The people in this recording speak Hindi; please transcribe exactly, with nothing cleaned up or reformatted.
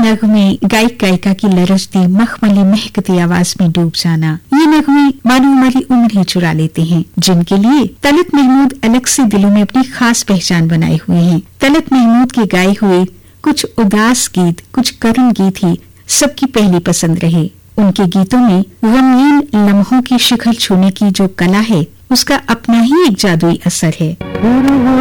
नगमे गायक गायिका की लरजती मखमली महकती आवाज में डूब जाना, ये नगमे मानो हमारी उम्र ही चुरा लेते हैं, जिनके लिए तलत महमूद अलग से दिलों में अपनी खास पहचान बनाए हुए हैं। तलत महमूद के गाए हुए कुछ उदास गीत, कुछ करुण गीत ही सबकी पहली पसंद रहे। उनके गीतों में गमगीन लम्हों की शिखर छूने की जो कला है, उसका अपना ही एक जादुई असर है।